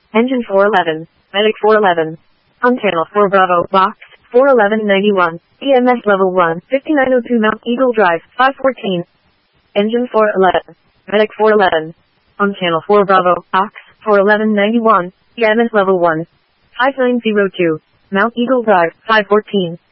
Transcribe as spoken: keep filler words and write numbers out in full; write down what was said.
Engine four eleven, Medic four eleven. On channel four Bravo, box, four eleven ninety-one, E M S level one, fifty-nine oh two Mount Eagle Drive, five fourteen. Engine four eleven, Medic four eleven. On channel four Bravo, box, four eleven ninety-one, E M S level one, five nine oh two, Mount Eagle Drive, five fourteen.